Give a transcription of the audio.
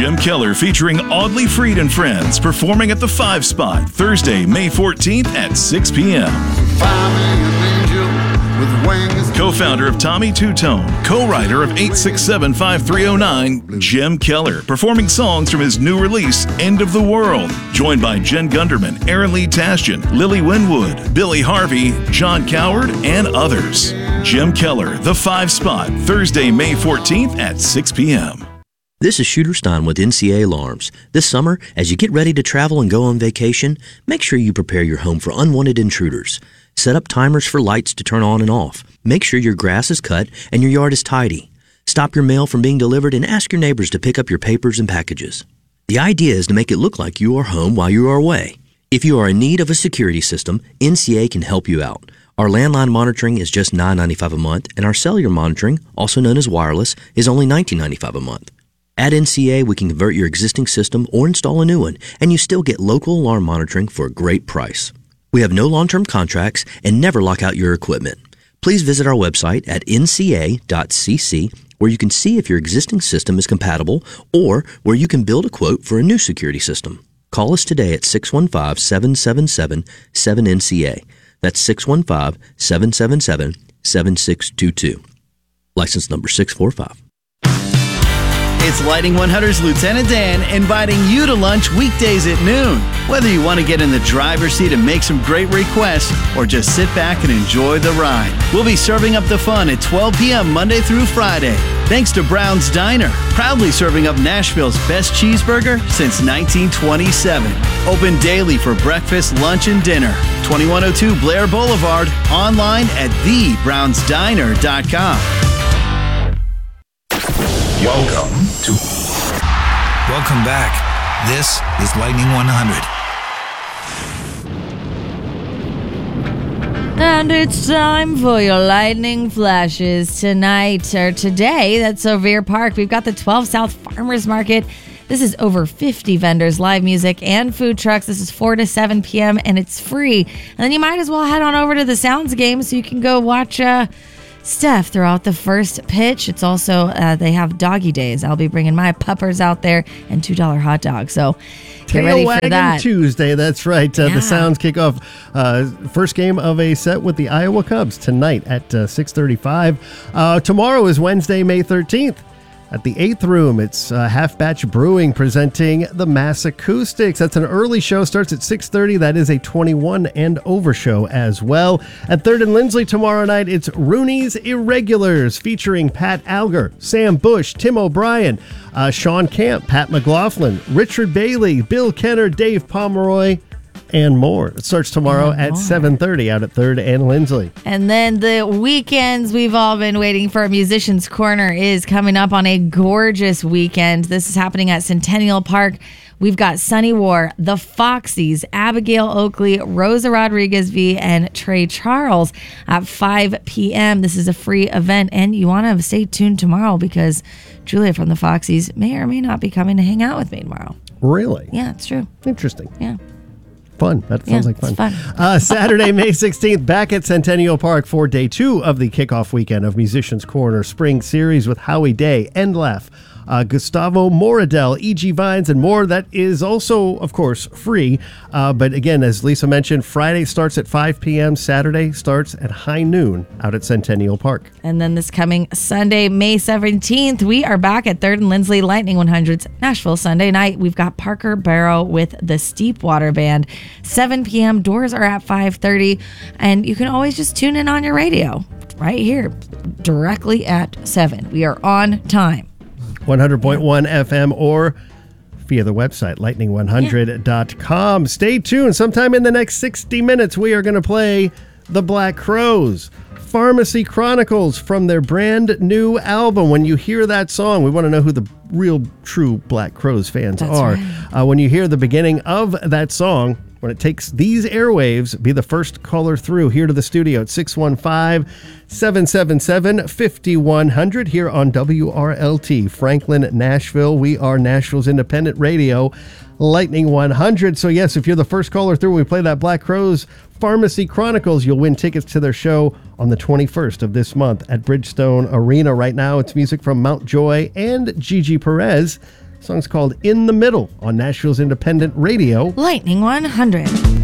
Jim Keller featuring Audley Freed and Friends performing at the 5 Spot Thursday, May 14th at 6 p.m. Co-founder of Tommy Two-Tone, co-writer of 867-5309, Jim Keller, performing songs from his new release, End of the World. Joined by Jen Gunderman, Aaron Lee Tasjan, Lily Winwood, Billy Harvey, John Coward, and others. Jim Keller, the 5 Spot, Thursday, May 14th at 6 p.m. This is Shooter Stein with NCA Alarms. This summer, as you get ready to travel and go on vacation, make sure you prepare your home for unwanted intruders. Set up timers for lights to turn on and off. Make sure your grass is cut and your yard is tidy. Stop your mail from being delivered and ask your neighbors to pick up your papers and packages. The idea is to make it look like you are home while you are away. If you are in need of a security system, NCA can help you out. Our landline monitoring is just $9.95 a month, and our cellular monitoring, also known as wireless, is only $19.95 a month. At NCA, we can convert your existing system or install a new one, and you still get local alarm monitoring for a great price. We have no long-term contracts and never lock out your equipment. Please visit our website at nca.cc, where you can see if your existing system is compatible or where you can build a quote for a new security system. Call us today at 615-777-7NCA. That's 615-777-7622. License number 645. It's Lightning 100's Lieutenant Dan inviting you to lunch weekdays at noon. Whether you want to get in the driver's seat and make some great requests or just sit back and enjoy the ride, we'll be serving up the fun at 12 p.m. Monday through Friday. Thanks to Brown's Diner, proudly serving up Nashville's best cheeseburger since 1927. Open daily for breakfast, lunch, and dinner. 2102 Blair Boulevard, online at thebrownsdiner.com. Welcome back. This is Lightning 100. And it's time for your lightning flashes tonight or today. That's O'Vear Park. We've got the 12 South Farmers Market. This is over 50 vendors, live music, and food trucks. This is 4 to 7 p.m. and it's free. And then you might as well head on over to the Sounds game so you can go watch Steph throughout the first pitch. It's also, they have doggy days. I'll be bringing my puppers out there and $2 hot dogs. So get ready for that. Tuesday, that's right. The Sounds kick off first game of a set with the Iowa Cubs tonight at 6:35. Tomorrow is Wednesday, May 13th. At the 8th Room, it's Half Batch Brewing presenting the Mass Acoustics. That's an early show, starts at 6:30. That is a 21 and over show as well. At 3rd and Lindsley tomorrow night, it's Rooney's Irregulars featuring Pat Alger, Sam Bush, Tim O'Brien, Sean Camp, Pat McLaughlin, Richard Bailey, Bill Kenner, Dave Pomeroy, and more. It starts tomorrow at 7:30 out at 3rd and Lindsley. And then the weekends we've all been waiting for. Musician's Corner is coming up on a gorgeous weekend. This is happening at Centennial Park. We've got Sunny War, the Foxies, Abigail Oakley, Rosa Rodriguez V, and Trey Charles at 5 p.m. This is a free event, and you want to stay tuned tomorrow because Julia from the Foxies may or may not be coming to hang out with me tomorrow. Really? Yeah, it's true. Interesting. Yeah. Fun. That sounds like fun. It's fun. Saturday, May 16th, back at Centennial Park for day 2 of the kickoff weekend of Musician's Corner Spring Series with Howie Day, Endlef, Gustavo Moradel, E.G. Vines, and more. That is also, of course, free. But again, as Lisa mentioned, Friday starts at 5 p.m. Saturday starts at high noon out at Centennial Park. And then this coming Sunday, May 17th, we are back at 3rd and Lindsley Lightning 100's Nashville Sunday night. We've got Parker Barrow with the Steepwater Band. 7 p.m. Doors are at 5:30. And you can always just tune in on your radio right here, directly at 7. We are on time. 100.1 FM or via the website, lightning100.com. Stay tuned. Sometime in the next 60 minutes, we are going to play the Black Crowes, Pharmacy Chronicles from their brand new album. When you hear that song, we want to know who the real, true Black Crowes fans are. Right. When you hear the beginning of that song, when it takes these airwaves, be the first caller through here to the studio at 615-777-5100 here on WRLT, Franklin, Nashville. We are Nashville's independent radio, Lightning 100. So yes, if you're the first caller through when we play that Black Crowes Pharmacy Chronicles, you'll win tickets to their show on the 21st of this month at Bridgestone Arena. Right now, it's music from Mount Joy and Gigi Perez. The song's called In the Middle on Nashville's independent radio. Lightning 100.